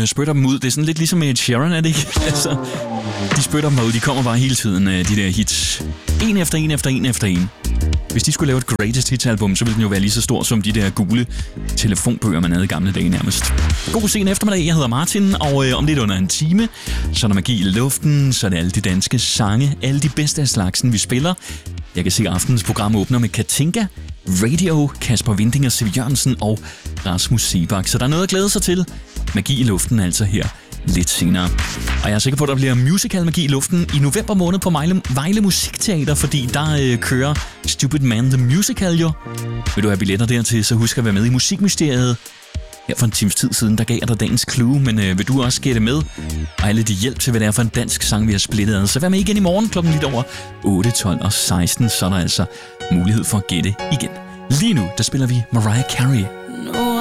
spytter dem ud. Det er sådan lidt ligesom med Sharon, er det ikke? Altså, de spytter dem ud. De kommer bare hele tiden, de der hits. En efter en efter en efter en. Hvis de skulle lave et greatest hits album, så ville den jo være lige så stor som de der gule telefonbøger, man havde i gamle dage nærmest. God sen eftermiddag, jeg hedder Martin, og om lidt under en time, så er der magi i luften, så er det alle de danske sange, alle de bedste af slagsen, vi spiller. Jeg kan se, at aftenens program åbner med Katinka, Radio, Kasper Winding og Siv Jørgensen og Rasmus Sebak. Så der er noget at glæde sig til. Magi i luften altså her lidt senere. Og jeg er sikker på, at der bliver musical magi i luften i november måned på Vejle Musikteater, fordi der kører Stupid Man The Musical jo. Vil du have billetter dertil, så husk at være med i Musikmysteriet. Her for en times tid siden, der gav jeg dig dagens clue, men vil du også gætte med? Og alle de hjælp til, hvad det er for en dansk sang, vi har splittet ad. Så vær med igen i morgen klokken lidt over 8, 12 og 16, så er der altså mulighed for at gætte igen. Lige nu, der spiller vi Mariah Carey.